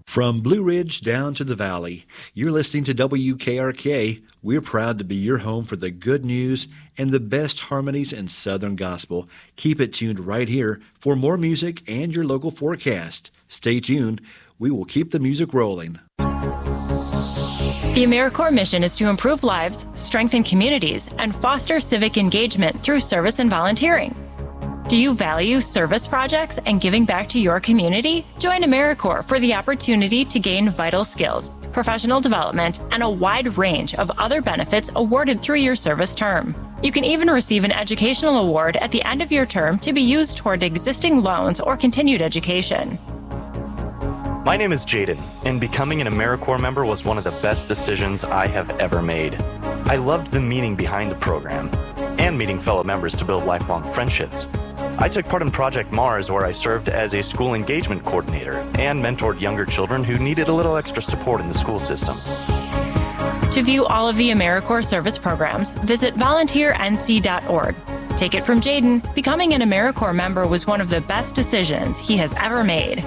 From Blue Ridge down to the valley, you're listening to WKRK. We're proud to be your home for the good news and the best harmonies in Southern Gospel. Keep it tuned right here for more music and your local forecast. Stay tuned. We will keep the music rolling. The AmeriCorps mission is to improve lives, strengthen communities, and foster civic engagement through service and volunteering. Do you value service projects and giving back to your community? Join AmeriCorps for the opportunity to gain vital skills, professional development, and a wide range of other benefits awarded through your service term. You can even receive an educational award at the end of your term to be used toward existing loans or continued education. My name is Jaden, and becoming an AmeriCorps member was one of the best decisions I have ever made. I loved the meaning behind the program and meeting fellow members to build lifelong friendships. I took part in Project Mars, where I served as a school engagement coordinator and mentored younger children who needed a little extra support in the school system. To view all of the AmeriCorps service programs, visit volunteernc.org. Take it from Jaden, becoming an AmeriCorps member was one of the best decisions he has ever made.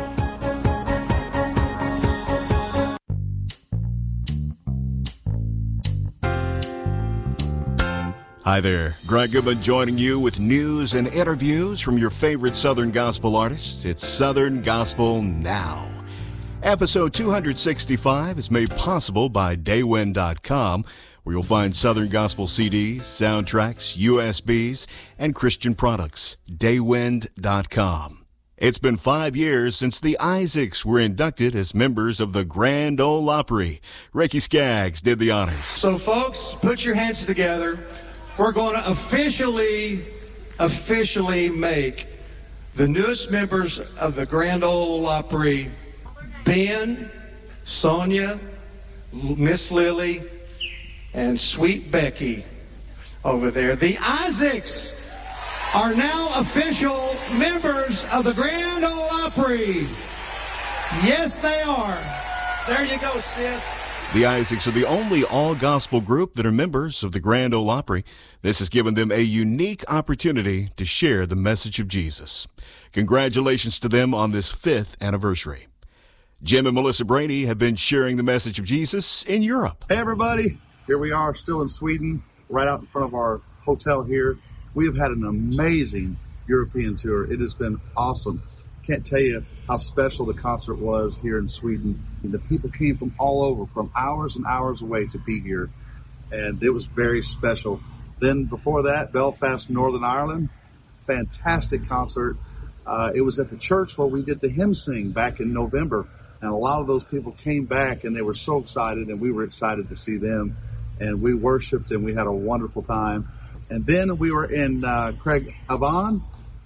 Hi there, Greg Goodman joining you with news and interviews from your favorite Southern Gospel artists. It's Southern Gospel Now. Episode 265 is made possible by Daywind.com, where you'll find Southern Gospel CDs, soundtracks, USBs, and Christian products. Daywind.com. It's been 5 years since the Isaacs were inducted as members of the Grand Ole Opry. Ricky Skaggs did the honors. So folks, put your hands together. We're going to officially make the newest members of the Grand Ole Opry Ben, Sonia, Miss Lily, and Sweet Becky over there. The Isaacs are now official members of the Grand Ole Opry. Yes, they are. There you go, sis. The Isaacs are the only all-gospel group that are members of the Grand Ole Opry. This has given them a unique opportunity to share the message of Jesus. Congratulations to them on this 5th anniversary. Jim and Melissa Brady have been sharing the message of Jesus in Europe. Hey, everybody. Here we are still in Sweden, right out in front of our hotel here. We have had an amazing European tour. It has been awesome. Can't tell you how special the concert was here in Sweden. And the people came from all over, from hours and hours away to be here. And it was very special. Then before that, Belfast, Northern Ireland, fantastic concert. It was at the church where we did the hymn sing back in November. And a lot of those people came back and they were so excited, and we were excited to see them. And we worshiped and we had a wonderful time. And then we were in Craigavon.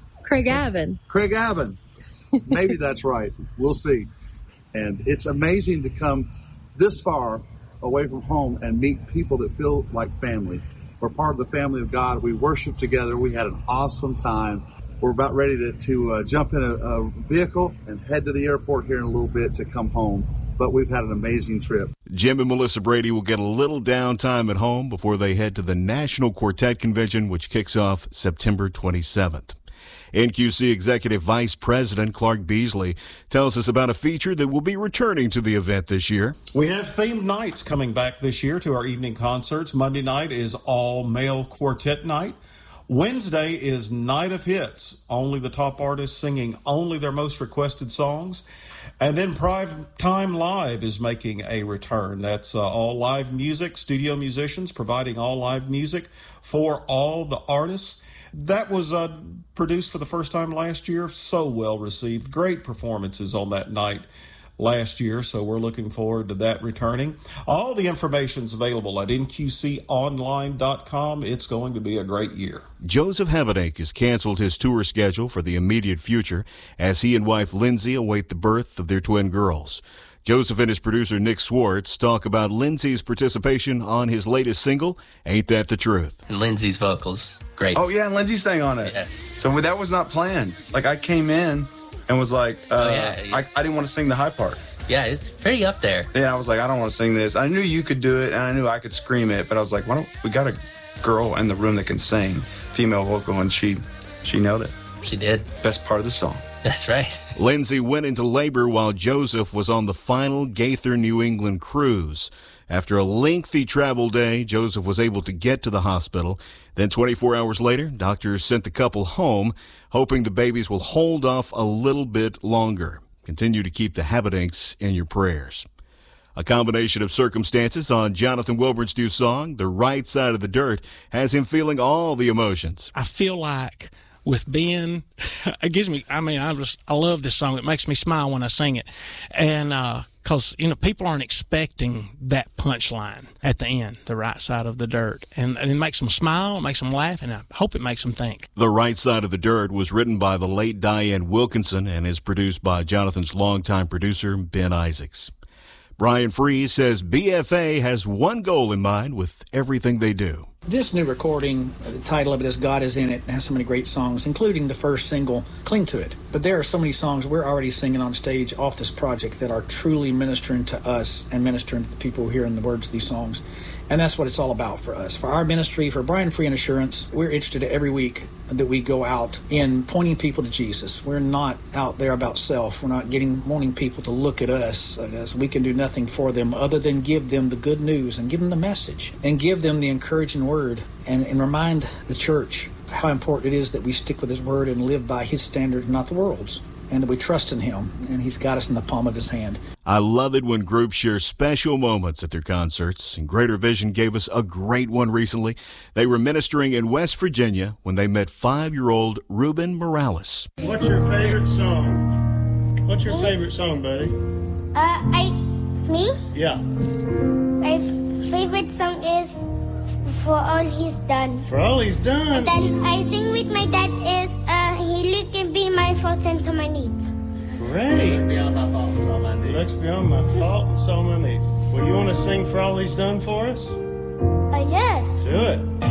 Maybe that's right. We'll see. And it's amazing to come this far away from home and meet people that feel like family. We're part of the family of God. We worship together. We had an awesome time. We're about ready to jump in a vehicle and head to the airport here in a little bit to come home. But we've had an amazing trip. Jim and Melissa Brady will get a little downtime at home before they head to the National Quartet Convention, which kicks off September 27th. NQC Executive Vice President Clark Beasley tells us about a feature that will be returning to the event this year. We have themed nights coming back this year to our evening concerts. Monday night is all-male quartet night. Wednesday is Night of Hits, only the top artists singing only their most requested songs. And then Prime Time Live is making a return. That's all live music, studio musicians providing all live music for all the artists. That was produced for the first time last year. So well received. Great performances on that night last year. So we're looking forward to that returning. All the information's available at nqconline.com. It's going to be a great year. Joseph Habedank has canceled his tour schedule for the immediate future as he and wife Lindsay await the birth of their twin girls. Joseph and his producer Nick Swartz talk about Lindsay's participation on his latest single, Ain't That the Truth. And Lindsay's vocals, great. Oh, yeah, and Lindsay sang on it. Yes. So that was not planned. Like, I came in and was like, I didn't want to sing the high part. Yeah, it's pretty up there. Yeah, I was like, I don't want to sing this. I knew you could do it, and I knew I could scream it, but I was like, we got a girl in the room that can sing, female vocal, and she nailed it. She did. Best part of the song. That's right. Lindsay went into labor while Joseph was on the final Gaither New England cruise. After a lengthy travel day, Joseph was able to get to the hospital. Then 24 hours later, doctors sent the couple home, hoping the babies will hold off a little bit longer. Continue to keep the Habedanks in your prayers. A combination of circumstances on Jonathan Wilburn's new song, The Right Side of the Dirt, has him feeling all the emotions. I feel like with Ben, it gives me, I love this song. It makes me smile when I sing it. And, because, people aren't expecting that punchline at the end, the right side of the dirt. And it makes them smile, it makes them laugh, and I hope it makes them think. The Right Side of the Dirt was written by the late Diane Wilkinson and is produced by Jonathan's longtime producer, Ben Isaacs. Brian Fries says BFA has one goal in mind with everything they do. This new recording, the title of it is God Is In It, and has so many great songs, including the first single, Cling to It. But there are so many songs we're already singing on stage off this project that are truly ministering to us and ministering to the people who hear the words of these songs. And that's what it's all about for us. For our ministry, for Brian Free and Assurance, we're interested every week that we go out in pointing people to Jesus. We're not out there about self. We're not wanting people to look at us as we can do nothing for them other than give them the good news and give them the message and give them the encouraging word and remind the church how important it is that we stick with his word and live by his standard, not the world's, and that we trust in him, and he's got us in the palm of his hand. I love it when groups share special moments at their concerts, and Greater Vision gave us a great one recently. They were ministering in West Virginia when they met 5-year-old Ruben Morales. What's your favorite song? What's your favorite song, buddy? Me? Yeah. My favorite song is For All He's Done. For All He's Done? And then I sing with my dad is He can be my faults and so my needs. Great. Looks beyond my fault and so my needs. Looks beyond my fault and so my needs. Well, you want to sing For All He's Done for us? Yes. Do it.